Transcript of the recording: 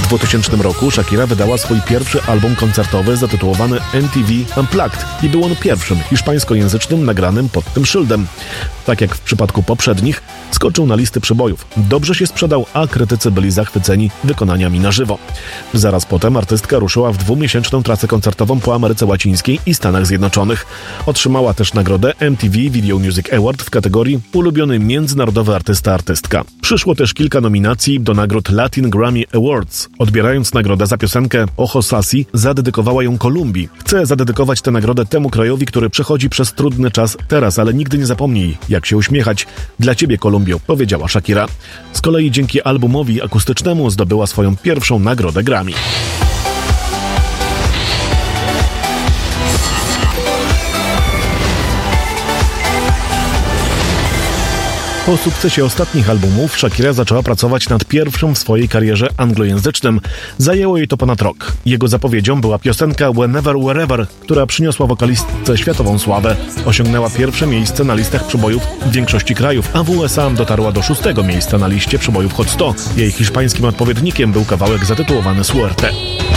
W 2000 roku Shakira wydała swój pierwszy album koncertowy zatytułowany MTV Unplugged i był on pierwszym hiszpańskojęzycznym nagranym pod tym szyldem. Tak jak w przypadku poprzednich, skoczył na listy przebojów. Dobrze się sprzedał, a krytycy byli zachwyceni wykonaniami na żywo. Zaraz potem artystka ruszyła w 2-miesięczną trasę koncertową po Ameryce Łacińskiej i Stanach Zjednoczonych. Otrzymała też nagrodę MTV Video Music Award w kategorii Ulubiony międzynarodowy artysta-artystka. Przyszło też kilka nominacji do nagród Latin Grammy Awards. Odbierając nagrodę za piosenkę Ojo Sassy, zadedykowała ją Kolumbii. Chcę zadedykować tę nagrodę temu krajowi, który przechodzi przez trudny czas teraz, ale nigdy nie zapomnij, jak się uśmiechać. Dla ciebie, Kolumbio, powiedziała Shakira. Z kolei dzięki albumowi akustycznemu zdobyła swoją pierwszą nagrodę Grammy. Po sukcesie ostatnich albumów Shakira zaczęła pracować nad pierwszym w swojej karierze anglojęzycznym. Zajęło jej to ponad rok. Jego zapowiedzią była piosenka Whenever Wherever, która przyniosła wokalistce światową sławę. Osiągnęła pierwsze miejsce na listach przebojów w większości krajów, a w USA dotarła do 6. miejsca na liście przebojów Hot 100. Jej hiszpańskim odpowiednikiem był kawałek zatytułowany Suerte.